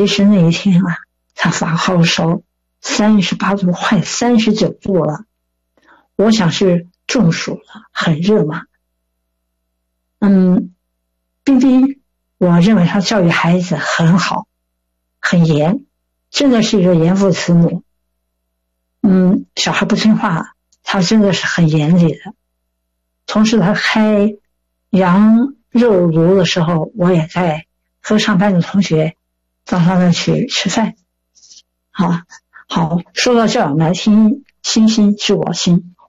其实那一天啊，他发高烧，38度快39度了，我想是中暑了，很热嘛。冰冰，我认为他教育孩子很好，很严，真的是一个严父慈母。小孩不听话，他真的是很严厉的。同时他开羊肉炉的时候，我也在和上班的同学到他那去吃饭。好，说到这儿，我们来听星星知我心。